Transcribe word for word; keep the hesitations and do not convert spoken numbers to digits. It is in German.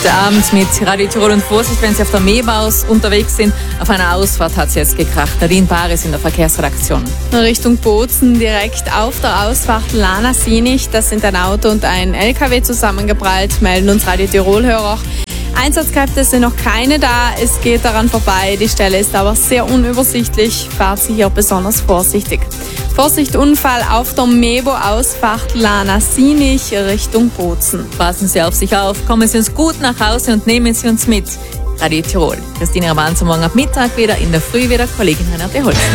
Heute Abend mit Radio Tirol und Vorsicht, wenn Sie auf der Mebaus unterwegs sind. Auf einer Ausfahrt hat es jetzt gekracht. Nadine Baris in der Verkehrsredaktion. Richtung Bozen, direkt auf der Ausfahrt Lana-Sinich. Das sind ein Auto und ein L K W zusammengeprallt, melden uns Radio Tirol-Hörer. Einsatzkräfte sind noch keine da, es geht daran vorbei. Die Stelle ist aber sehr unübersichtlich. Fahrt Sie hier besonders vorsichtig. Vorsicht, Unfall auf der Mebo-Ausfahrt Lana-Sinich Richtung Bozen. Passen Sie auf sich auf, kommen Sie uns gut nach Hause und nehmen Sie uns mit. Radio Tirol. Christine Ramanzer morgen ab Mittag wieder, in der Früh wieder Kollegin Renate Holzner.